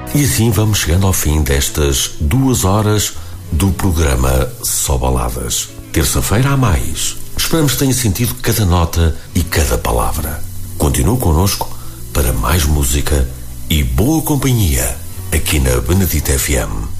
E assim vamos chegando ao fim destas 2 horas do programa Só Baladas. Terça-feira há mais. Esperamos que tenha sentido cada nota e cada palavra. Continue connosco para mais música e boa companhia aqui na Benedita FM.